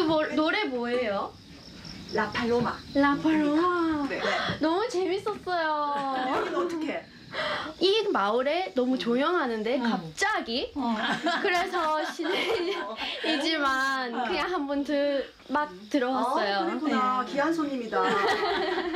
노래 뭐예요? 라팔로마. 라팔로마. 네. 너무 재밌었어요. 여기는 어떻게? 이 마을에 너무 조용하는데 갑자기 그래서 실례이지만 그냥 한번 막 들어왔어요. 그랬구나. 귀한 손님이다.